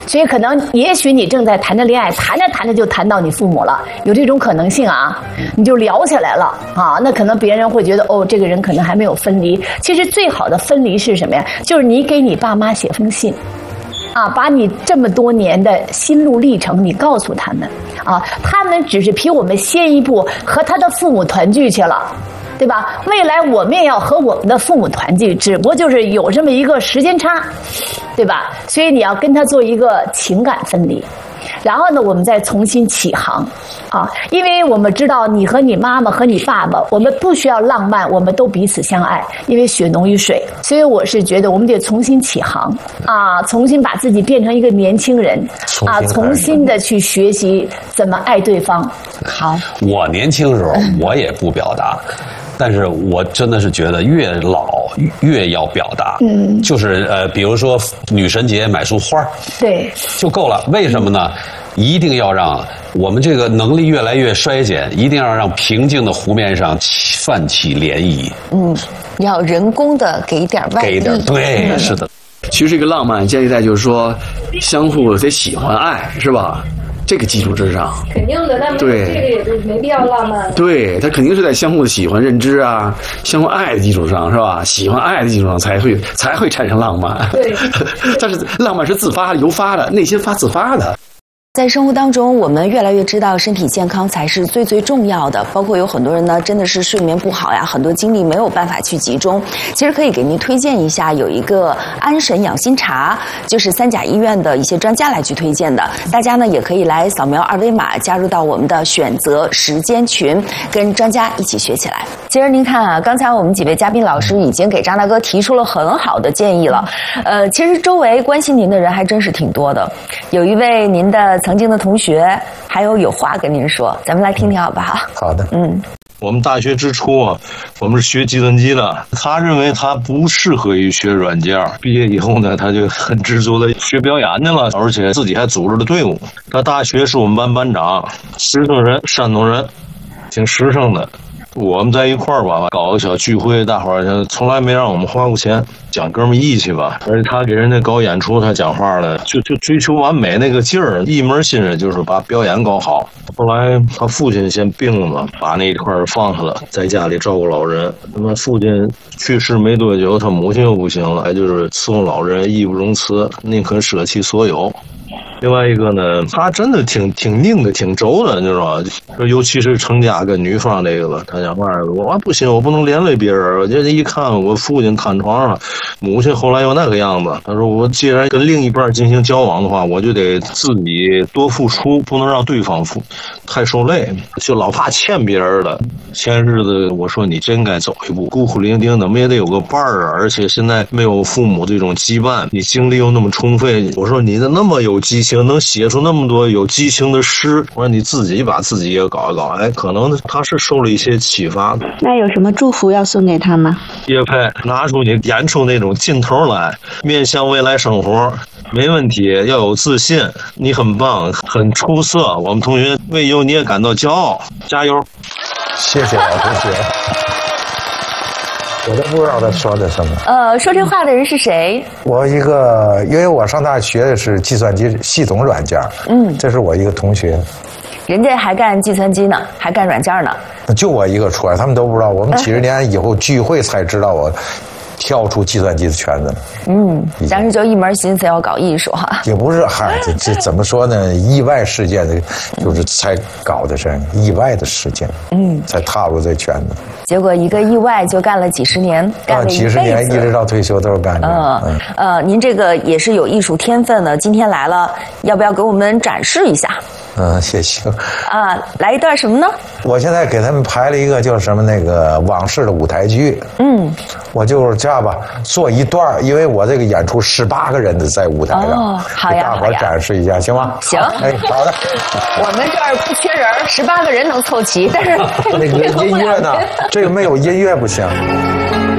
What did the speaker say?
所以可能也许你正在谈着恋爱，谈着谈着就谈到你父母了，有这种可能性啊，你就聊起来了啊，那可能别人会觉得哦，这个人可能还没有分离。其实最好的分离是什么呀？就是你给你爸妈写封信。啊，把你这么多年的心路历程你告诉他们啊，他们只是比我们先一步和他的父母团聚去了，对吧？未来我们也要和我们的父母团聚，只不过就是有这么一个时间差，对吧？所以你要跟他做一个情感分离。然后呢，我们再重新起航，啊，因为我们知道你和你妈妈和你爸爸，我们不需要浪漫，我们都彼此相爱，因为血浓于水。所以我是觉得我们得重新起航，啊，重新把自己变成一个年轻人，啊，重新的去学习怎么爱对方。好， 我年轻时候我也不表达。但是我真的是觉得越老越要表达，就是比如说女神节买束花，对，就够了。为什么呢？一定要让我们这个能力越来越衰减，一定要让平静的湖面上泛起涟漪。 要人工的给点外力， 给点，对，是的。 其实这个浪漫建立在就是说相互得喜欢爱，是吧？这个基础之上， 肯定的，但对这个也是没必要浪漫。对， 他肯定是在相互的喜欢、认知啊、相互爱的基础上，是吧？喜欢爱的基础上才会产生浪漫。对，但是浪漫是自发的、由发的，内心自发的。 在生活当中，我们越来越知道身体健康才是最重要的。包括有很多人呢，真的是睡眠不好呀，很多精力没有办法去集中。其实可以给您推荐一下，有一个安神养心茶，就是三甲医院的一些专家来去推荐的。大家呢也可以来扫描二维码，加入到我们的选择时间群，跟专家一起学起来。其实您看啊，刚才我们几位嘉宾老师已经给张大哥提出了很好的建议了。其实周围关心您的人还真是挺多的。有一位您的曾经的同学，还有话跟您说，咱们来听听好不好？ 好的。 我们大学之初啊，我们是学计算机的。他认为他不适合于学软件，毕业以后呢，他就很执着的学表演去了，而且自己还组织了队伍。他大学是我们班班长，实诚人，山东人，挺实诚的。我们在一块儿吧，搞个小聚会，大伙儿从来没让我们花过钱，讲哥们义气吧。而且他给人家搞演出，他讲话了，就追求完美那个劲儿，一门心思就是把表演搞好。后来他父亲先病了嘛，把那一块放下了，在家里照顾老人。那么父亲去世没多久，他母亲又不行了，就是伺候老人，义不容辞，宁肯舍弃所有。另外一个呢，他真的挺拧的，挺轴的，你知道吧？尤其是成家跟女方这个了，他讲话我不行，我不能连累别人。我这一看我父亲看床上，母亲后来又那个样子。他说我既然跟另一半进行交往的话，我就得自己多付出，不能让对方太受累，就老怕欠别人的。前日子我说你真该走一步，孤苦伶仃的，我们也得有个伴儿啊。而且现在没有父母这种羁绊，你精力又那么充沛，我说你的那么有激情，能写出那么多有激情的诗，我说你自己把自己也搞一搞，可能他是受了一些启发。 那有什么祝福要送给他吗？ 叶佩，拿出你演出那种劲头来，面向未来生活，没问题，要有自信，你很棒，很出色，我们同学为有你也感到骄傲，加油！ 谢谢老同学。我都不知道他说的什么。 说这话的人是谁？ 因为我上大学学的是计算机系统软件，这是我一个同学。 人家还干计算机呢，还干软件呢。 就我一个出来，他们都不知道。我们几十年以后聚会才知道我跳出计算机的圈子。 当时就一门心思要搞艺术哈。 也不是，这怎么说呢？意外事件的，就是才搞的这意外的事件，才踏入这圈子。 结果一个意外就干了几十年，干了几十年，一直到退休都是干这。 您这个也是有艺术天分的，今天来了，要不要给我们展示一下？ 谢谢。 来一段什么呢？ 我现在给他们排了一个就是什么那个往事的舞台剧。我就是这样吧，做一段，因为我这个演出18个人的在舞台上， 好呀， 给大伙展示一下，行吗？ 行， 好的。 我们这儿不缺人，18个人能凑齐，但是那个音乐呢？这个没有音乐不行。